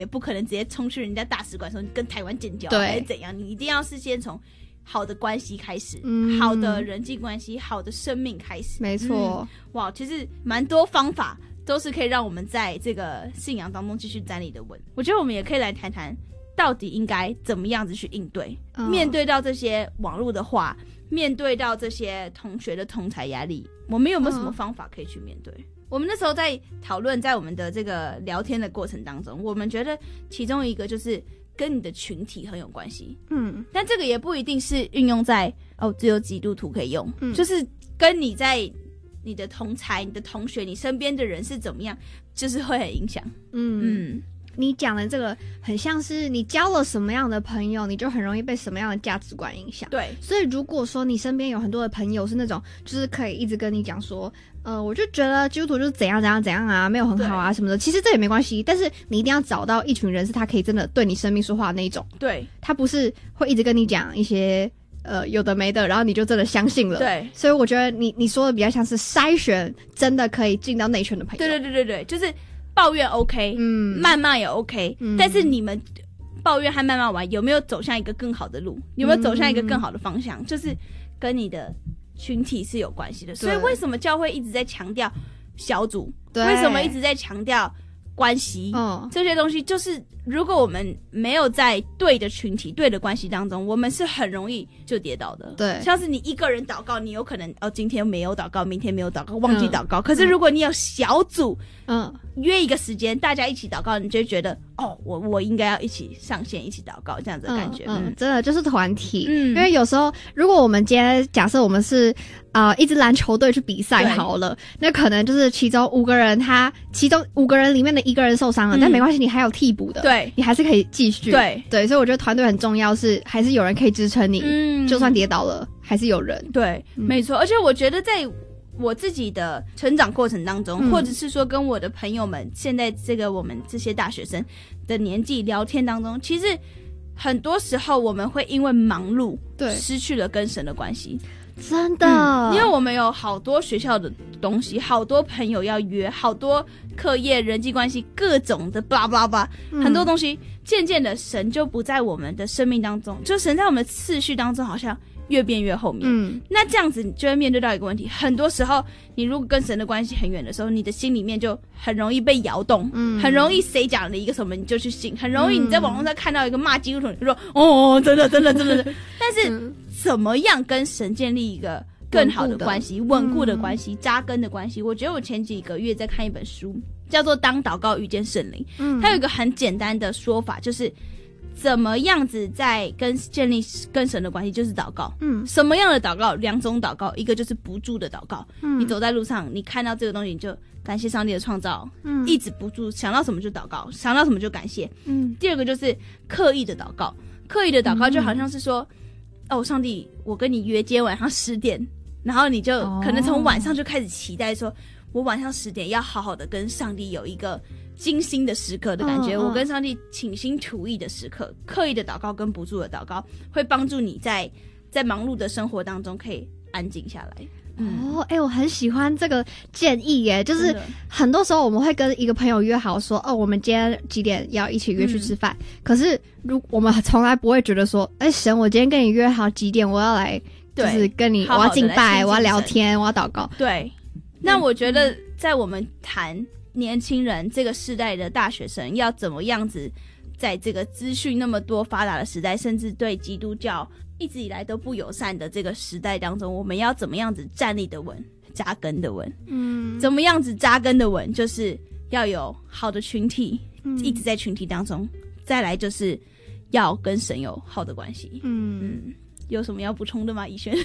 也不可能直接冲去人家大使馆说你跟台湾建交还是怎样，你一定要是先从好的关系开始，好的人际关系，好的生命开始。 没错， 哇，其实蛮多方法都是可以让我们在这个信仰当中继续站立的稳。我觉得我们也可以来谈谈到底应该怎么样子去应对，面对到这些网络的话，面对到这些同学的同侪压力，我们有没有什么方法可以去面对？我们那时候在讨论，在我们的这个聊天的过程当中，我们觉得其中一个就是跟你的群体很有关系，但这个也不一定是运用在只有基督徒可以用，就是跟你在你的同侪、你的同学、你身边的人是怎么样，就是会很影响。 你讲的这个很像是你交了什么样的朋友，你就很容易被什么样的价值观影响。 对， 所以如果说你身边有很多的朋友是那种，就是可以一直跟你讲说，我就觉得基督徒就是怎样怎样怎样啊，没有很好啊什么的，其实这也没关系，但是你一定要找到一群人是他可以真的对你生命说话的那一种。 对， 他不是会一直跟你讲一些有的没的，然后你就真的相信了。 对， 所以我觉得你说的比较像是筛选真的可以进到内圈的朋友。 对，就是抱怨 OK， 谩骂也 OK，但是你们抱怨和谩骂完，有没有走向一个更好的路？有没有走向一个更好的方向？就是跟你的群体是有关系的。所以为什么教会一直在强调小组？为什么一直在强调关系？这些东西就是如果我们没有在对的群体、对的关系当中，我们是很容易就跌倒的。对，像是你一个人祷告，你有可能今天没有祷告，明天没有祷告，忘记祷告。可是如果你有小组，约一个时间，大家一起祷告，你就会觉得我应该要一起上线，一起祷告，这样子的感觉。 真的就是团体。因为有时候如果我们今天假设我们是一支篮球队去比赛好了，那可能就是其中5个人，其中5个人里面的1个人受伤了，但没关系，你还有替补的，对，你还是可以继续。对，所以我觉得团队很重要，是还是有人可以支撑你，就算跌倒了，还是有人。对， 没错。而且我觉得在我自己的成长过程当中，或者是说跟我的朋友们，现在这个我们这些大学生的年纪聊天当中，其实很多时候我们会因为忙碌，失去了跟神的关系。 真的， 因为我们有好多学校的东西，好多朋友要约，好多课业、人际关系，各种的巴拉巴拉，很多东西，渐渐的神就不在我们的生命当中，就神在我们的次序当中好像越变越后面。那这样子你就会面对到一个问题，很多时候你如果跟神的关系很远的时候，你的心里面就很容易被摇动，很容易谁讲了一个什么你就去信，很容易你在网络上看到一个骂基督徒，你就说真的，但是怎么样跟神建立一个更好的关系、稳固的关系、扎根的关系？我觉得我前几个月在看一本书，叫做《当祷告遇见圣灵》，它有一个很简单的说法，就是怎么样子在建立跟神的关系，就是祷告。什么样的祷告？2种祷告，一个就是不住的祷告。你走在路上，你看到这个东西，你就感谢上帝的创造，一直不住，想到什么就祷告，想到什么就感谢。第二个就是刻意的祷告，刻意的祷告就好像是说，上帝，我跟你约今天晚上10点，然后你就可能从晚上就开始期待说，我晚上10点要好好的跟上帝有一个精心的时刻的感觉，我跟上帝倾心吐意的时刻。刻意的祷告跟不住的祷告会帮助你在忙碌的生活当中可以安静下来。 我很喜欢这个建议耶，就是很多时候我们会跟一个朋友约好说，我们今天几点要一起约去吃饭，可是我们从来不会觉得说，神，我今天跟你约好几点，我要来，就是跟你，我要敬拜，我要聊天，我要祷告。对， 那我觉得在我们谈年轻人这个世代的大学生要怎么样子在这个资讯那么多发达的时代，甚至对基督教一直以来都不友善的这个时代当中，我们要怎么样子站立的稳，扎根的稳？怎么样子扎根的稳，就是要有好的群体，一直在群体当中。再来就是要跟神有好的关系。有什么要补充的吗，怡萱？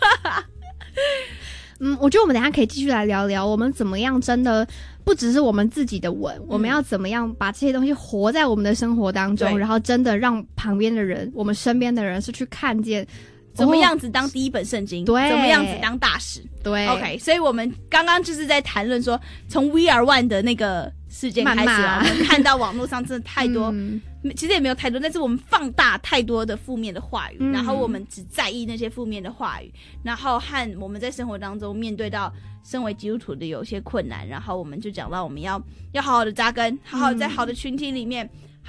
我觉得我们等一下可以继续来聊聊，我们怎么样真的不只是我们自己的稳，我们要怎么样把这些东西活在我们的生活当中，然后真的让旁边的人，我们身边的人是去看见怎么样子当第一本圣经，怎么样子当大使。对 ，OK， 所以我们刚刚就是在谈论说，从 VR1 的那个事件开始我们看到网络上真的太多其实也没有太多，但是我们放大太多的负面的话语，然后我们只在意那些负面的话语，然后和我们在生活当中面对到身为基督徒的有些困难，然后我们就讲到我们要好好的扎根，好好在好的群体里面，